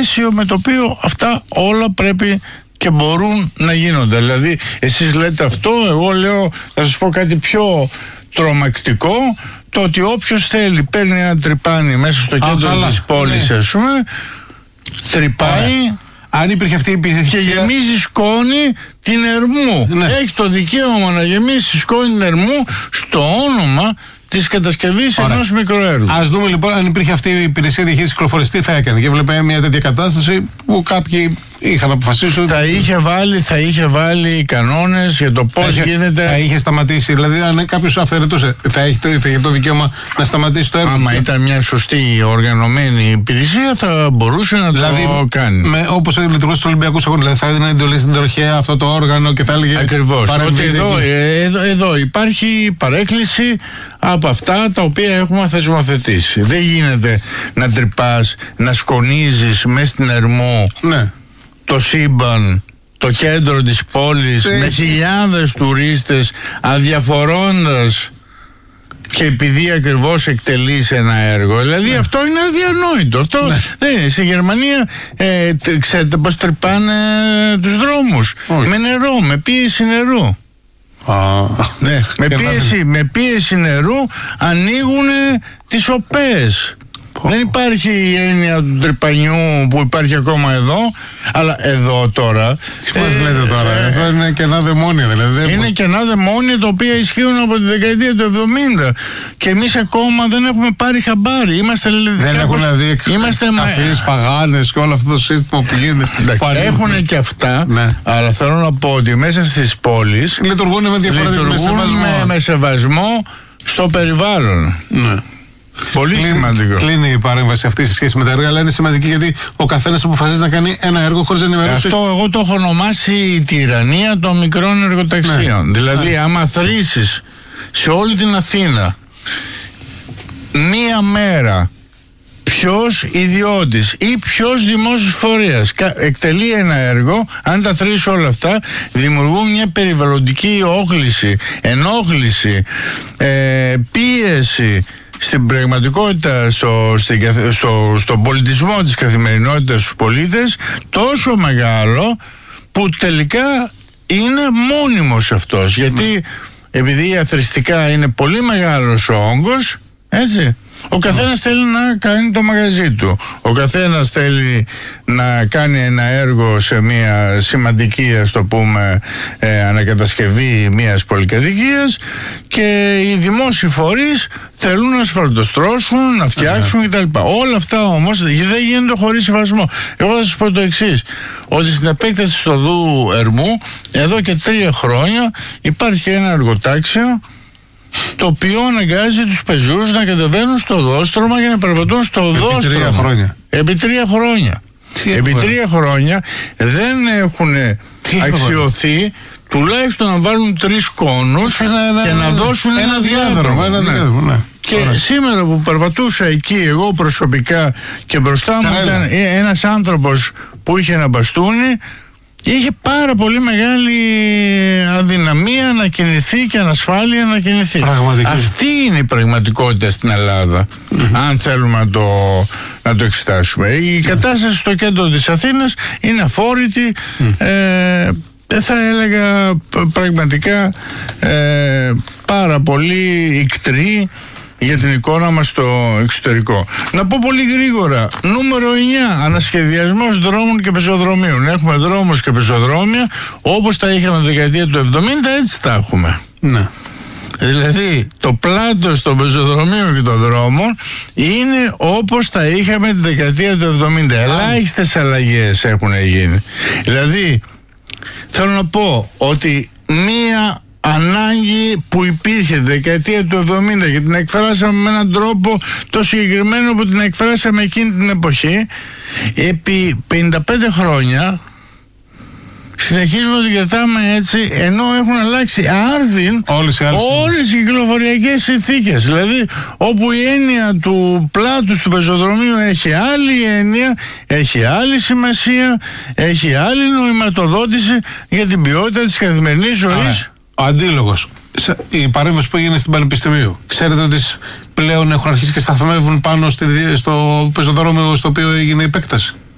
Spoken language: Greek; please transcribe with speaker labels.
Speaker 1: πλαίσιο με το οποίο αυτά όλα πρέπει και μπορούν να γίνονται. Δηλαδή εσείς λέτε αυτό, εγώ λέω, θα σας πω κάτι πιο τρομακτικό, το ότι όποιος θέλει παίρνει ένα τρυπάνι μέσα στο κέντρο της πόλης, ας πούμε, τρυπάει.
Speaker 2: Αν υπήρχε αυτή η υπηρεσία
Speaker 1: και γεμίζει σκόνη την Ερμού. Έχει το δικαίωμα να γεμίσει σκόνη την Ερμού στο όνομα της κατασκευής ενός μικροέργου.
Speaker 2: Ας δούμε λοιπόν αν υπήρχε αυτή η υπηρεσία διαχείρισης κυκλοφορίας, τι θα έκανε. Και βλέπουμε μια τέτοια κατάσταση που κάποιοι είχαν αποφασίσει ότι
Speaker 1: θα είχε βάλει κανόνες για το πώς γίνεται.
Speaker 2: Θα είχε σταματήσει. Δηλαδή, αν κάποιος αυθαιρετούσε, θα είχε το δικαίωμα να σταματήσει το έργο.
Speaker 1: Άμα ήταν μια σωστή οργανωμένη υπηρεσία, θα μπορούσε να το κάνει.
Speaker 2: Όπως λειτουργούσε στους Ολυμπιακούς Αγώνες. Δηλαδή, θα έδινε εντολή στην τροχέα αυτό το όργανο και θα έλεγε.
Speaker 1: Ακριβώς. Ότι εδώ υπάρχει παρέκκληση από αυτά τα οποία έχουμε θεσμοθετήσει. Δεν γίνεται να τρυπάς, να σκονίζεις μέσα στην Ερμού.
Speaker 2: Ναι.
Speaker 1: Το σύμπαν, το κέντρο της πόλης, με χιλιάδες τουρίστες, αδιαφορώντας και επειδή ακριβώς εκτελείς ένα έργο. Δηλαδή αυτό είναι αδιανόητο. Αυτό δεν είναι. Στη Γερμανία ξέρετε πως τρυπάνε τους δρόμους? Με νερό, με πίεση νερού. Με πίεση νερού ανοίγουν τις ωπές. Δεν υπάρχει η έννοια του τρυπανιού που υπάρχει ακόμα εδώ, αλλά εδώ τώρα.
Speaker 2: Τι μας λέτε τώρα, εδώ είναι κενά δαιμόνια δηλαδή.
Speaker 1: Είναι κενά δαιμόνια τα οποία ισχύουν από τη δεκαετία του 70 και εμείς ακόμα δεν έχουμε πάρει χαμπάρι.
Speaker 2: Δεν έχουν δει αφήσεις, φαγάνες και όλο αυτό το σύστημα που γίνεται.
Speaker 1: Έχουν και αυτά, αλλά θέλω να πω ότι μέσα στις πόλεις
Speaker 2: λειτουργούν με διαφορετικό
Speaker 1: με σεβασμό στο περιβάλλον. Πολύ σημαντικό.
Speaker 2: Κλείνει η παρέμβαση αυτή σε σχέση με τα έργα, αλλά είναι σημαντική γιατί ο καθένας αποφασίζει να κάνει ένα έργο χωρίς να ενημερώσει.
Speaker 1: Αυτό εγώ το έχω ονομάσει η τυραννία των μικρών εργοταξίων. Δηλαδή, άμα θρήσεις σε όλη την Αθήνα μία μέρα ποιος ιδιώτης ή ποιος δημόσιος φορέας εκτελεί ένα έργο, αν τα θρήσει όλα αυτά, δημιουργούν μια περιβαλλοντική όχληση, ενόχληση, πίεση στην πραγματικότητα, στον πολιτισμό της καθημερινότητας στους πολίτες, τόσο μεγάλο που τελικά είναι μόνιμος αυτός. Γιατί επειδή αθρηστικά είναι πολύ μεγάλος ο όγκος, έτσι, ο καθένας θέλει να κάνει το μαγαζί του. Ο καθένας θέλει να κάνει ένα έργο σε μια σημαντική, ας το πούμε, ανακατασκευή μιας πολυκατοικίας και οι δημόσιοι φορείς θέλουν να ασφαλτοστρώσουν, να φτιάξουν κτλ. Όλα αυτά όμως δεν γίνονται χωρίς σεβασμό. Εγώ θα σας πω το εξής, ότι στην επέκταση στο οδού Ερμού εδώ και 3 χρόνια υπάρχει ένα εργοτάξιο το οποίο αναγκάζει τους πεζούς να κατεβαίνουν στο οδόστρωμα για να περπατούν στο οδόστρωμα. Επί 3 χρόνια. Επί 3 χρόνια δεν έχουν αξιωθεί τουλάχιστον να βάλουν 3 κόνους και να δώσουν ένα διάδρομο. Και σήμερα που περπατούσα εκεί εγώ προσωπικά και μπροστά μου ήταν ένας άνθρωπος που είχε ένα μπαστούνι, είχε πάρα πολύ μεγάλη αδυναμία να κινηθεί και ανασφάλεια να κινηθεί. Αυτή είναι η πραγματικότητα στην Ελλάδα, αν θέλουμε να το εξετάσουμε. Η κατάσταση στο κέντρο της Αθήνας είναι αφόρητη, θα έλεγα πραγματικά πάρα πολύ ικτρή για την εικόνα μας στο εξωτερικό. Να πω πολύ γρήγορα, νούμερο 9, ανασχεδιασμός δρόμων και πεζοδρομίων. Έχουμε δρόμους και πεζοδρόμια όπως τα είχαμε τη δεκαετία του 70, έτσι τα έχουμε.
Speaker 2: Ναι.
Speaker 1: Δηλαδή το πλάτος των πεζοδρομίων και των δρόμων είναι όπως τα είχαμε τη δεκαετία του 70. Ελάχιστες αλλαγές έχουν γίνει. Δηλαδή θέλω να πω ότι μία ανάγκη που υπήρχε τη δεκαετία του 70 και την εκφράσαμε με έναν τρόπο το συγκεκριμένο που την εκφράσαμε εκείνη την εποχή, επί 55 χρόνια συνεχίζουμε να την κρατάμε έτσι, ενώ έχουν αλλάξει άρδιν όλες οι κυκλοφοριακές συνθήκες. Δηλαδή όπου η έννοια του πλάτους του πεζοδρομίου έχει άλλη έννοια, έχει άλλη σημασία, έχει άλλη νοηματοδότηση για την ποιότητα της καθημερινής ζωής.
Speaker 2: Ο αντίλογος, η παρέμβαση που έγινε στην Πανεπιστημίου, ξέρετε ότι πλέον έχουν αρχίσει και σταθμεύουν πάνω στο πεζοδρόμιο στο οποίο έγινε η επέκταση.